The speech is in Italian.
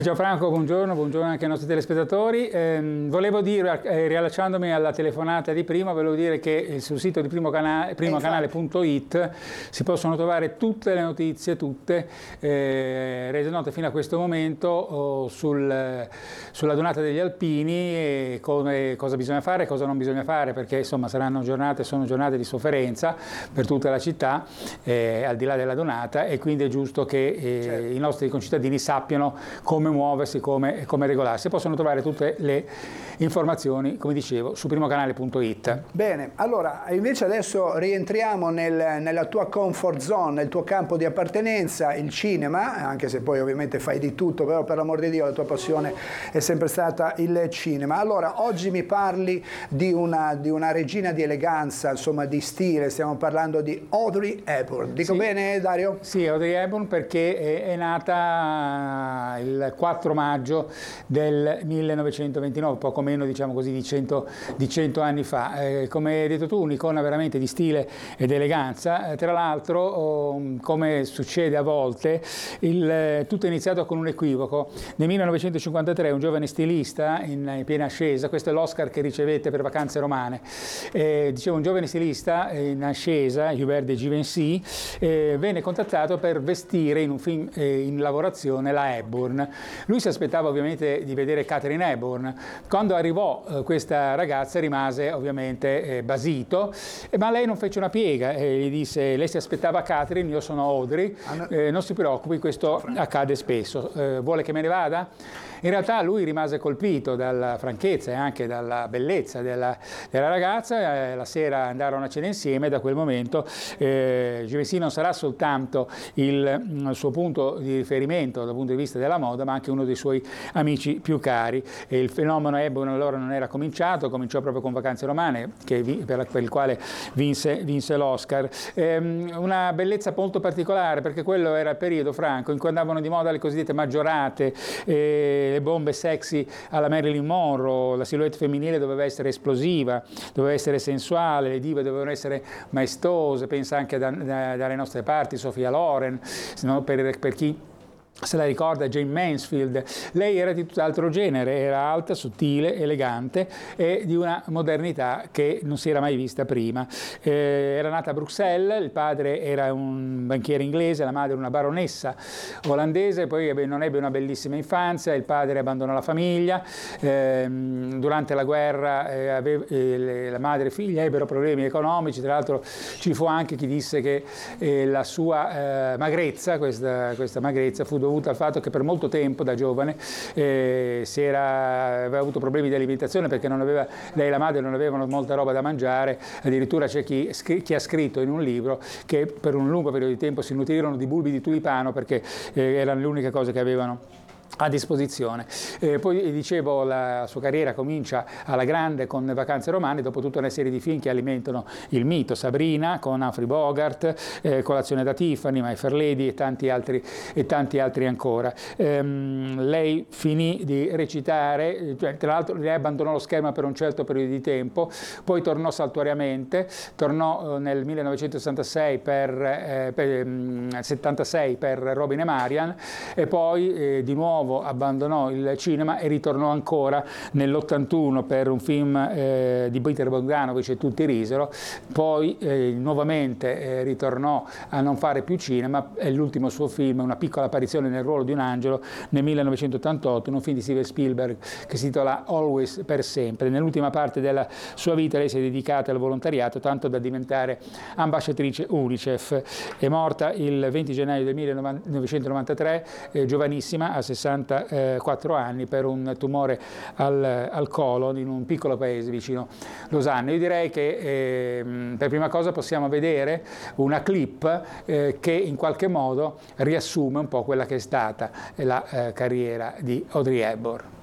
Ciao Franco, buongiorno, buongiorno anche ai nostri telespettatori. Volevo dire, riallacciandomi alla telefonata di prima, volevo dire che sul sito di primocanale.it si possono trovare tutte le notizie, rese note fino a questo momento sulla donata degli alpini, e cosa bisogna fare e cosa non bisogna fare, perché insomma sono giornate di sofferenza per tutta la città, al di là della donata, e quindi è giusto che certo, i nostri concittadini sappiano come muoversi, come regolarsi. Possono trovare tutte le informazioni, come dicevo, su primocanale.it. Bene, allora invece adesso rientriamo nella tua comfort zone, nel tuo campo di appartenenza, il cinema, anche se poi ovviamente fai di tutto, però per l'amor di Dio la tua passione è sempre stata il cinema. Allora, oggi mi parli di una regina di eleganza, insomma di stile, stiamo parlando di Audrey Hepburn. Dico bene, Dario? Sì, Audrey Hepburn, perché è nata il 4 maggio del 1929, poco meno, diciamo così, di 100 anni fa. Come hai detto tu, un'icona veramente di stile ed eleganza. Tra l'altro, come succede a volte, tutto è iniziato con un equivoco. Nel 1953 un giovane stilista in piena ascesa, questo è l'Oscar che ricevette per Vacanze romane, dicevo, un giovane stilista in ascesa, Hubert de Givenchy, venne contattato per vestire in un film in lavorazione la Hepburn. Lui si aspettava ovviamente di vedere Katharine Hepburn. Quando arrivò questa ragazza rimase ovviamente basito, ma lei non fece una piega, gli disse: lei si aspettava Katharine, io sono Audrey, non si preoccupi, questo accade spesso, vuole che me ne vada? In realtà lui rimase colpito dalla franchezza e anche dalla bellezza della ragazza. La sera andarono a cena insieme, e da quel momento Givenchy non sarà soltanto il suo punto di riferimento dal punto di vista della moda, ma anche uno dei suoi amici più cari. E il fenomeno Hepburn allora non era cominciò proprio con Vacanze romane, per il quale vinse l'Oscar. Una bellezza molto particolare, perché quello era il periodo, Franco, in cui andavano di moda le cosiddette maggiorate, le bombe sexy alla Marilyn Monroe, la silhouette femminile doveva essere esplosiva, doveva essere sensuale, le dive dovevano essere maestose, pensa anche dalle nostre parti Sofia Loren, per chi se la ricorda, Jane Mansfield. Lei era di tutt'altro genere, era alta, sottile, elegante e di una modernità che non si era mai vista prima. Era nata a Bruxelles, il padre era un banchiere inglese, la madre una baronessa olandese, poi non ebbe una bellissima infanzia, il padre abbandonò la famiglia, durante la guerra la madre e figlia ebbero problemi economici. Tra l'altro ci fu anche chi disse che la sua magrezza, questa magrezza, fu dovuta al fatto che per molto tempo da giovane aveva avuto problemi di alimentazione, perché lei e la madre non avevano molta roba da mangiare. Addirittura c'è chi ha scritto in un libro che per un lungo periodo di tempo si nutrirono di bulbi di tulipano, perché erano le uniche cose che avevano a disposizione. Poi dicevo, la sua carriera comincia alla grande con Vacanze romane, dopo tutta una serie di film che alimentano il mito: Sabrina con Humphrey Bogart, Colazione da Tiffany, My Fair Lady e tanti altri ancora. Lei finì di recitare, tra l'altro lei abbandonò lo schermo per un certo periodo di tempo, poi tornò saltuariamente, tornò nel 1976 per Robin e Marian, e poi di nuovo abbandonò il cinema e ritornò ancora nell'81 per un film di Peter Bogdanovich, e tutti risero. Poi nuovamente ritornò a non fare più cinema, e l'ultimo suo film, una piccola apparizione nel ruolo di un angelo, nel 1988, in un film di Steven Spielberg che si intitola Always, per sempre. Nell'ultima parte della sua vita lei si è dedicata al volontariato, tanto da diventare ambasciatrice UNICEF. È morta il 20 gennaio del 1993, giovanissima, a 64 anni, per un tumore al colon, in un piccolo paese vicino Losanna. Io direi che per prima cosa possiamo vedere una clip che in qualche modo riassume un po' quella che è stata la carriera di Audrey Hepburn.